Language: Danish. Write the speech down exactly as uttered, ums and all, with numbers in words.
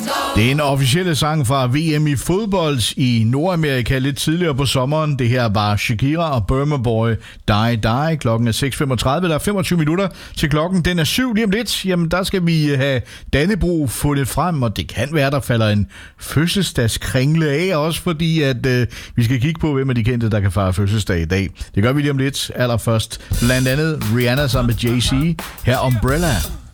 Det er en officielle sang fra V M i fodbold i Nordamerika lidt tidligere på sommeren. Det her var Shakira og Burma Boy, Die Die. Klokken er seks femogtredive. Der er femogtyve minutter til klokken. Den er syv lige om lidt. Jamen, der skal vi have Dannebrog fundet frem, og det kan være, der falder en fødselsdagskringle af også, fordi at øh, vi skal kigge på, hvem af de kendte, der kan fejre fødselsdag i dag. Det gør vi lige om lidt. Allerførst blandt andet Rihanna sammen med Jay-Z. Her Umbrella.